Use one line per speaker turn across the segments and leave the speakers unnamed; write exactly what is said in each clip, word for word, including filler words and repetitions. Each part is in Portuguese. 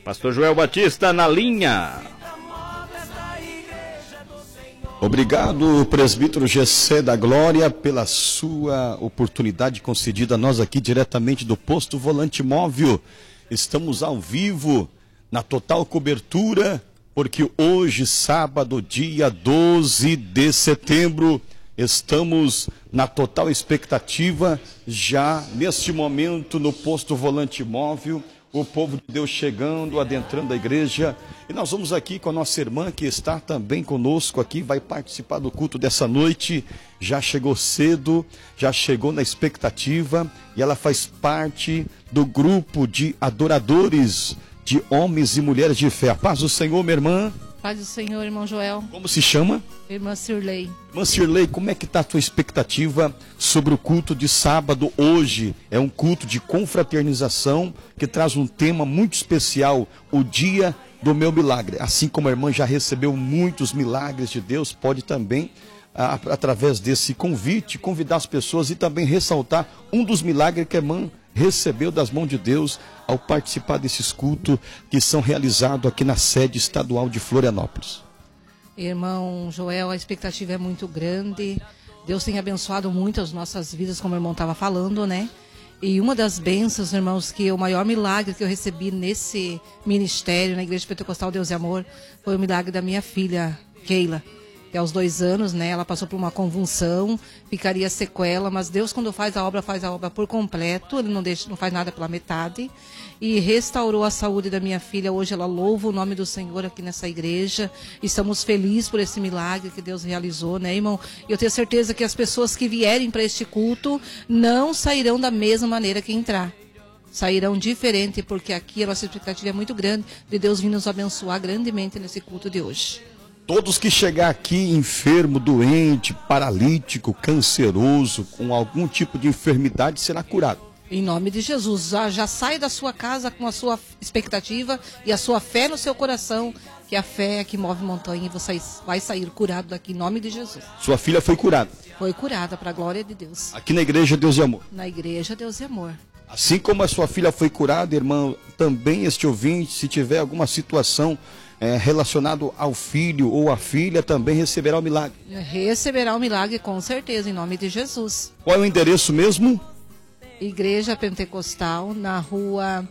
Pastor Joel Batista na linha.
Obrigado, presbítero G C da Glória, pela sua oportunidade concedida a nós aqui diretamente do Posto Volante Móvel. Estamos ao vivo, na total cobertura, porque hoje, sábado, dia doze de setembro, estamos na total expectativa, já neste momento no Posto Volante Móvel, o povo de Deus chegando, adentrando a igreja. E nós vamos aqui com a nossa irmã que está também conosco aqui, vai participar do culto dessa noite. Já chegou cedo, já chegou na expectativa e ela faz parte do grupo de adoradores, de homens e mulheres de fé. A paz do Senhor, minha irmã.
Paz do Senhor, irmão Joel.
Como se chama?
Irmã Cirlei.
Irmã Cirlei, como é que está a tua expectativa sobre o culto de sábado hoje? É um culto de confraternização que traz um tema muito especial, o dia do meu milagre. Assim como a irmã já recebeu muitos milagres de Deus, pode também, a, através desse convite, convidar as pessoas e também ressaltar um dos milagres que a irmã recebeu das mãos de Deus ao participar desses cultos que são realizados aqui na sede estadual de Florianópolis.
Irmão Joel, a expectativa é muito grande. Deus tem abençoado muito as nossas vidas, como o irmão estava falando, né? E uma das bênçãos, irmãos, que o maior milagre que eu recebi nesse ministério, na Igreja Pentecostal Deus e Amor, foi o milagre da minha filha, Keila. Que aos dois anos, né, ela passou por uma convulsão, ficaria sequela, mas Deus, quando faz a obra, faz a obra por completo, Ele não, deixa, não faz nada pela metade, e restaurou a saúde da minha filha. Hoje ela louva o nome do Senhor aqui nessa igreja. Estamos felizes por esse milagre que Deus realizou, né, irmão? E eu tenho certeza que as pessoas que vierem para este culto não sairão da mesma maneira que entrar. Sairão diferente, porque aqui a nossa expectativa é muito grande de Deus vir nos abençoar grandemente nesse culto de hoje.
Todos que chegar aqui enfermo, doente, paralítico, canceroso, com algum tipo de enfermidade, será curado.
Em nome de Jesus, já, já sai da sua casa com a sua expectativa e a sua fé no seu coração, que a fé é que move montanha, e você vai sair curado daqui em nome de Jesus.
Sua filha foi curada?
Foi curada, para a glória de Deus.
Aqui na igreja Deus e Amor?
Na igreja Deus e Amor.
Assim como a sua filha foi curada, irmão, também este ouvinte, se tiver alguma situação É, relacionado ao filho ou à filha, também receberá o milagre.
Receberá o milagre, com certeza, em nome de Jesus.
Qual é o endereço mesmo?
Igreja Pentecostal, na rua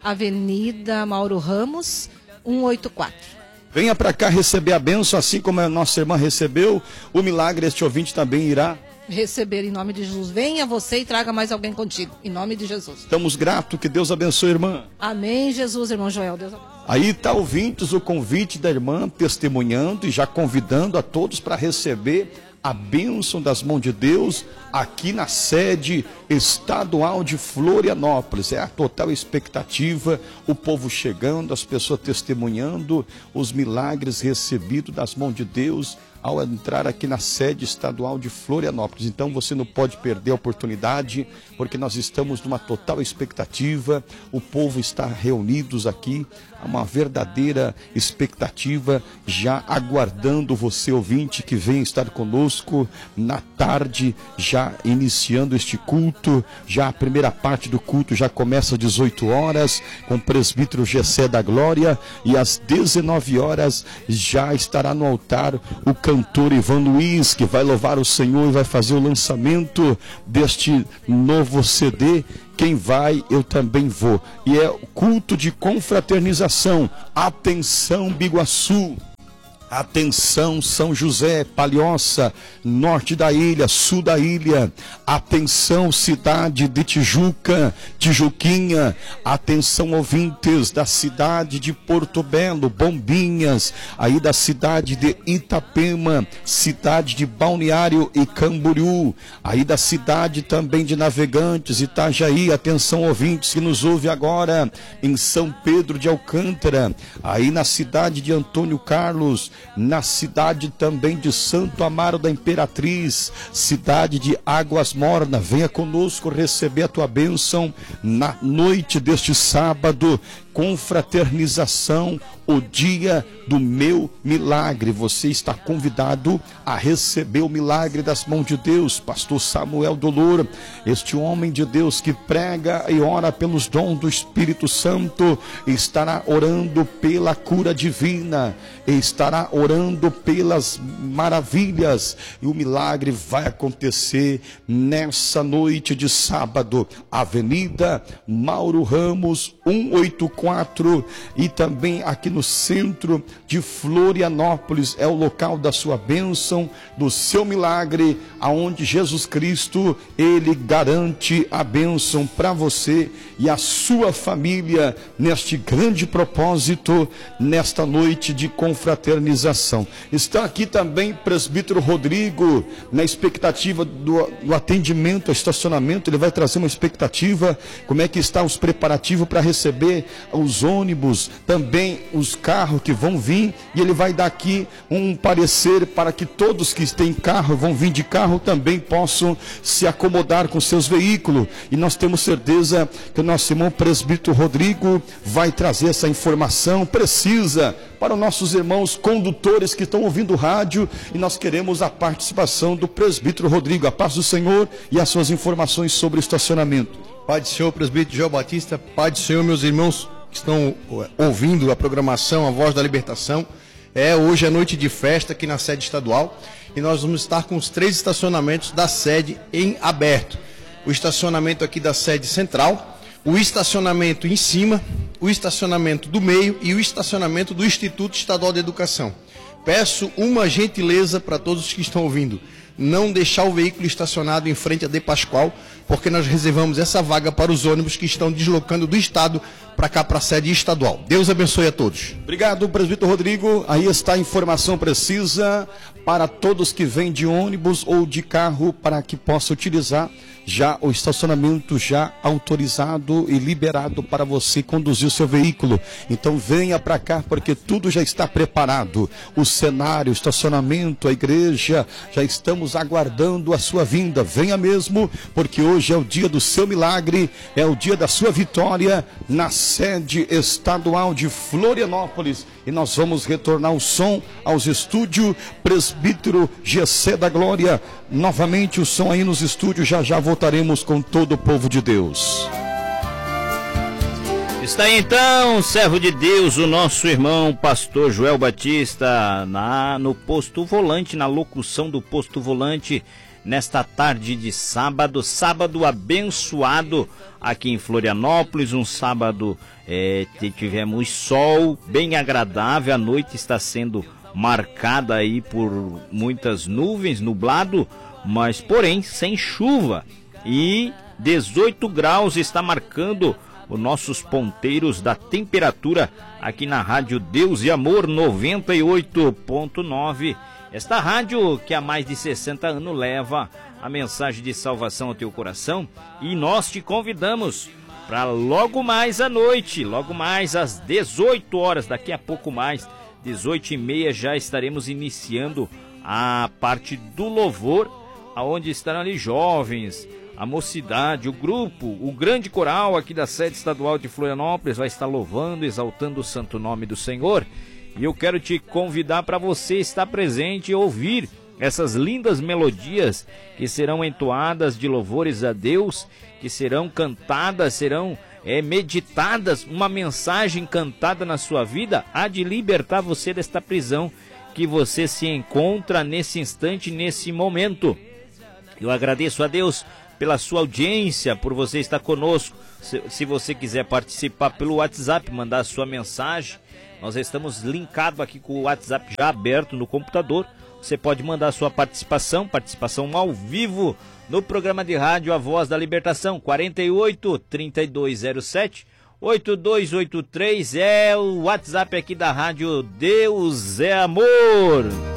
Avenida Mauro Ramos, cento e oitenta e quatro.
Venha para cá receber a bênção, assim como a nossa irmã recebeu, o milagre este ouvinte também irá
receber em nome de Jesus. Venha você e traga mais alguém contigo, em nome de Jesus.
Estamos gratos, que Deus abençoe, irmã.
Amém, Jesus, irmão Joel. Deus abençoe.
Aí está, ouvintes, o convite da irmã, testemunhando e já convidando a todos para receber a bênção das mãos de Deus aqui na sede estadual de Florianópolis. É a total expectativa, o povo chegando, as pessoas testemunhando os milagres recebidos das mãos de Deus ao entrar aqui na sede estadual de Florianópolis. Então você não pode perder a oportunidade, porque nós estamos numa total expectativa, o povo está reunidos aqui, há uma verdadeira expectativa, já aguardando você, ouvinte, que vem estar conosco na tarde, já iniciando este culto. Já a primeira parte do culto já começa às dezoito horas, com o presbítero G C da Glória, e às dezenove horas já estará no altar o cantor Ivan Luiz, que vai louvar o Senhor e vai fazer o lançamento deste novo C D, Quem Vai, Eu Também Vou. E é culto de confraternização. Atenção, Biguaçu. Atenção, São José, Palhoça, norte da ilha, sul da ilha. Atenção, cidade de Tijuca, Tijuquinha. Atenção, ouvintes da cidade de Porto Belo, Bombinhas. Aí da cidade de Itapema, cidade de Balneário e Camboriú. Aí da cidade também de Navegantes, Itajaí. Atenção, ouvintes que nos ouve agora em São Pedro de Alcântara. Aí na cidade de Antônio Carlos, na cidade também de Santo Amaro da Imperatriz, cidade de Águas Mornas. Venha conosco receber a tua bênção na noite deste sábado. Confraternização, o dia do meu milagre. Você está convidado a receber o milagre das mãos de Deus. Pastor Samuel Dolor, este homem de Deus que prega e ora pelos dons do Espírito Santo, estará orando pela cura divina, estará orando pelas maravilhas, e o milagre vai acontecer nessa noite de sábado. Avenida Mauro Ramos cento e oitenta e quatro, e também aqui no centro de Florianópolis. É o local da sua bênção, do seu milagre, aonde Jesus Cristo, ele garante a bênção para você e a sua família neste grande propósito, nesta noite de confraternização. Está aqui também presbítero Rodrigo, na expectativa do, do atendimento, estacionamento. Ele vai trazer uma expectativa, como é que está os preparativos para receber os ônibus, também os carros que vão vir, e ele vai dar aqui um parecer para que todos que têm carro, vão vir de carro, também possam se acomodar com seus veículos. E nós temos certeza que o nosso irmão presbítero Rodrigo vai trazer essa informação precisa para os nossos irmãos condutores que estão ouvindo o rádio, e nós queremos a participação do presbítero Rodrigo. A paz do Senhor e as suas informações sobre o estacionamento.
Pai do Senhor, presbítero João Batista. Pai do Senhor, meus irmãos que estão ouvindo a programação A Voz da Libertação. É, hoje é noite de festa aqui na sede estadual, e nós vamos estar com os três estacionamentos da sede em aberto. O estacionamento aqui da sede central, o estacionamento em cima, o estacionamento do meio e o estacionamento do Instituto Estadual de Educação. Peço uma gentileza para todos que estão ouvindo: não deixar o veículo estacionado em frente a De Pascoal, porque nós reservamos essa vaga para os ônibus que estão deslocando do estado para cá, para a sede estadual. Deus abençoe a todos.
Obrigado, presbítero Rodrigo. Aí está a informação precisa para todos que vêm de ônibus ou de carro, para que possa utilizar já o estacionamento já autorizado e liberado para você conduzir o seu veículo. Então venha para cá, porque tudo já está preparado. O cenário, o estacionamento, a igreja, já estamos aguardando a sua vinda. Venha mesmo, porque hoje é o dia do seu milagre, é o dia da sua vitória na sede estadual de Florianópolis. E nós vamos retornar o som aos estúdios. Presbítero Gessé da Glória, novamente o som aí nos estúdios. Já já voltaremos com todo o povo de Deus.
Está aí então, servo de Deus, o nosso irmão pastor Joel Batista, na, no Posto Volante, na locução do Posto Volante, nesta tarde de sábado, sábado abençoado aqui em Florianópolis. Um sábado é, tivemos sol bem agradável, a noite está sendo marcada aí por muitas nuvens, nublado, mas porém sem chuva, e dezoito graus está marcando os nossos ponteiros da temperatura aqui na Rádio Deus e Amor noventa e oito ponto nove. Esta rádio que há mais de sessenta anos leva a mensagem de salvação ao teu coração, e nós te convidamos para logo mais à noite, logo mais às dezoito horas, daqui a pouco mais, dezoito e meia, já estaremos iniciando a parte do louvor, aonde estarão ali jovens, a mocidade, o grupo, o grande coral aqui da sede estadual de Florianópolis vai estar louvando, exaltando o santo nome do Senhor. E eu quero te convidar para você estar presente e ouvir essas lindas melodias que serão entoadas de louvores a Deus, que serão cantadas, serão é, meditadas, uma mensagem cantada na sua vida, há de libertar você desta prisão que você se encontra nesse instante, nesse momento. Eu agradeço a Deus pela sua audiência, por você estar conosco. Se, se você quiser participar pelo WhatsApp, mandar a sua mensagem, nós estamos linkados aqui com o WhatsApp já aberto no computador. Você pode mandar a sua participação, participação ao vivo no programa de rádio A Voz da Libertação. Quarenta e oito, trinta e dois zero sete, oito dois oito três é o WhatsApp aqui da Rádio Deus é Amor.